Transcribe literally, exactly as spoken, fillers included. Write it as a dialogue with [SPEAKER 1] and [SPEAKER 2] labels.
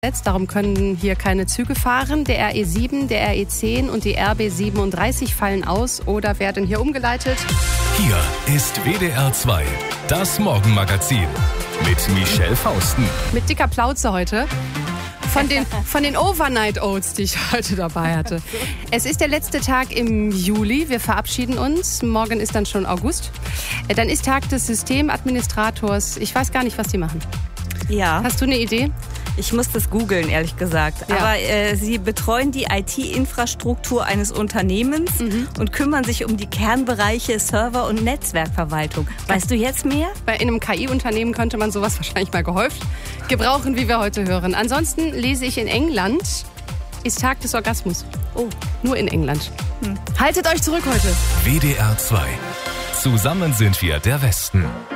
[SPEAKER 1] Darum können hier keine Züge fahren. Der R E sieben, der R E zehn und die R B siebenunddreißig fallen aus oder werden hier umgeleitet.
[SPEAKER 2] Hier ist W D R zwei, das Morgenmagazin mit Michelle Fausten.
[SPEAKER 1] Mit dicker Plauze heute. Von den, von den Overnight Oats, die ich heute dabei hatte. Es ist der letzte Tag im Juli. Wir verabschieden uns. Morgen ist dann schon August. Dann ist Tag des Systemadministrators. Ich weiß gar nicht, was die machen.
[SPEAKER 3] Ja.
[SPEAKER 1] Hast du eine Idee?
[SPEAKER 3] Ich muss das googeln, ehrlich gesagt.
[SPEAKER 1] Ja.
[SPEAKER 3] Aber äh, sie betreuen die I T-Infrastruktur eines Unternehmens mhm. und kümmern sich um die Kernbereiche Server- und Netzwerkverwaltung. Weißt du jetzt mehr?
[SPEAKER 1] Bei einem K I-Unternehmen könnte man sowas wahrscheinlich mal gehäuft gebrauchen, wie wir heute hören. Ansonsten lese ich, in England ist Tag des Orgasmus.
[SPEAKER 3] Oh.
[SPEAKER 1] Nur in England. Hm. Haltet euch zurück heute.
[SPEAKER 2] W D R zwei. Zusammen sind wir der Westen.